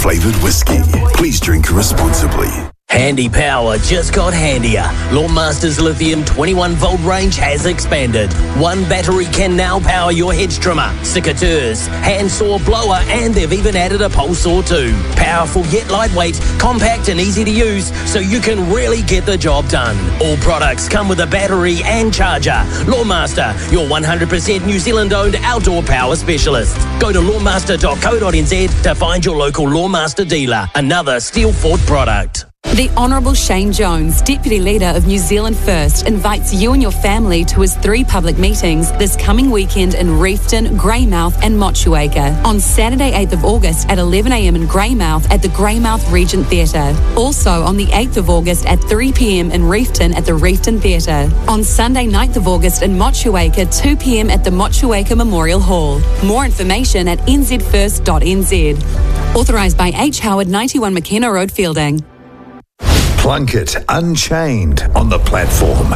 flavoured whiskey. Please drink responsibly. Handy Power just got handier. Lawnmaster's Lithium 21-volt range has expanded. One battery can now power your hedge trimmer, secateurs, handsaw, blower, and they've even added a pole saw too. Powerful yet lightweight, compact and easy to use, so you can really get the job done. All products come with a battery and charger. Lawnmaster, your 100% New Zealand-owned outdoor power specialist. Go to lawnmaster.co.nz to find your local Lawnmaster dealer. Another Steel Fort product. The Honourable Shane Jones, Deputy Leader of New Zealand First, invites you and your family to his 3 public meetings this coming weekend in Reefton, Greymouth and Motueka. On Saturday 8th of August at 11am in Greymouth at the Greymouth Regent Theatre. Also on the 8th of August at 3pm in Reefton at the Reefton Theatre. On Sunday 9th of August in Motueka, 2pm at the Motueka Memorial Hall. More information at nzfirst.nz. Authorised by H. Howard, 91 McKenna Road, Fielding. Plunkett Unchained on the platform.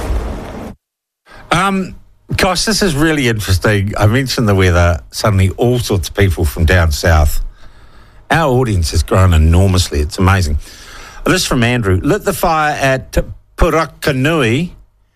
Gosh, this is really interesting. I mentioned the weather. Suddenly all sorts of people from down south. Our audience has grown enormously. It's amazing. This is from Andrew. Lit the fire at Purakanui.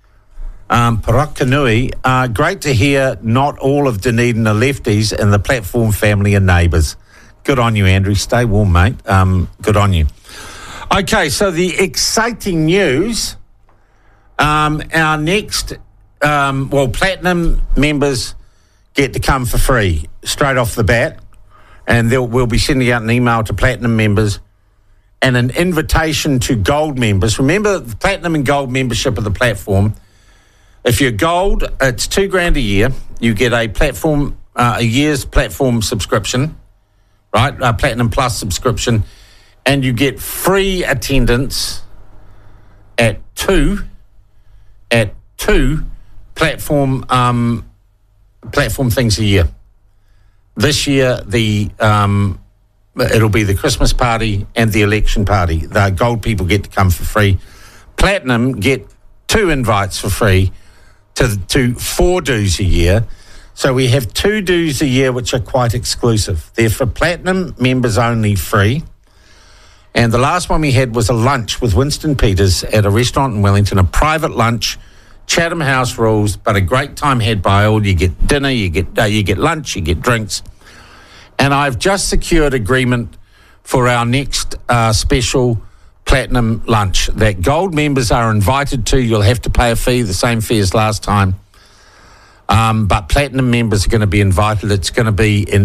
Great to hear not all of Dunedin are lefties and the platform family and neighbours. Good on you, Andrew. Stay warm, mate. Good on you. Okay, so the exciting news, our next, Platinum members get to come for free straight off the bat, and we'll be sending out an email to Platinum members and an invitation to Gold members. Remember, the Platinum and Gold membership of the platform, if you're Gold, it's $2,000 a year. You get a platform, a year's platform subscription, right? A Platinum Plus subscription. And you get free attendance at two platform things a year. This year, it'll be the Christmas party and the election party. The Gold people get to come for free. Platinum get 2 invites for free to 4 dues a year. So we have 2 dues a year, which are quite exclusive. They're for Platinum members only, free. And the last one we had was a lunch with Winston Peters at a restaurant in Wellington, a private lunch, Chatham House rules, but a great time had by all. You get dinner, you get lunch, you get drinks. And I've just secured agreement for our next special Platinum lunch that Gold members are invited to. You'll have to pay a fee, the same fee as last time. But Platinum members are going to be invited. It's going to be in